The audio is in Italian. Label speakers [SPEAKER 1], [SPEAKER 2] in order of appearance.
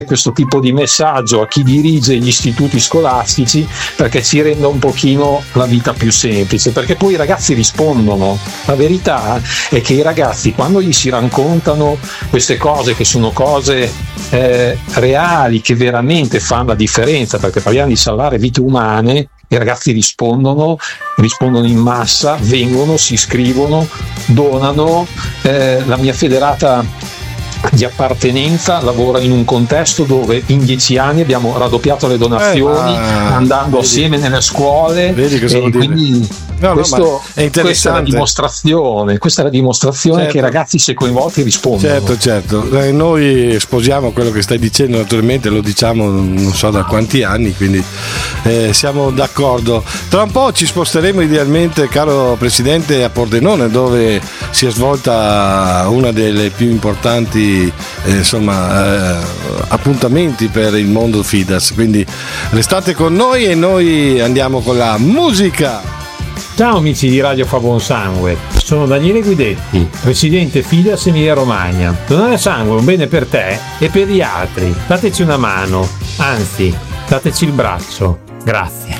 [SPEAKER 1] questo tipo di messaggio a chi dirige gli istituti scolastici, perché ci renda un pochino la vita più semplice, perché poi i ragazzi rispondono. La verità è che i ragazzi, quando gli si raccontano queste cose, che sono cose reali, che veramente fanno la differenza, perché parliamo di salvare vite umane, i ragazzi rispondono in massa, vengono, si iscrivono, donano. La mia federata di appartenenza lavora in un contesto dove in 10 anni abbiamo raddoppiato le donazioni, andando assieme nelle scuole, quindi questa è la dimostrazione, certo, che i ragazzi, se coinvolti, rispondono.
[SPEAKER 2] Certo. Noi sposiamo quello che stai dicendo, naturalmente lo diciamo non so da quanti anni, quindi siamo d'accordo. Tra un po' ci sposteremo idealmente, caro Presidente, a Pordenone, dove si è svolta una delle più importanti appuntamenti per il mondo FIDAS, quindi restate con noi e noi andiamo con la musica.
[SPEAKER 3] Ciao amici di Radio Fa Buon Sangue, sono Daniele Guidetti, presidente FIDAS Emilia Romagna. Donare sangue è un bene per te e per gli altri. Dateci una mano, anzi, dateci il braccio. Grazie.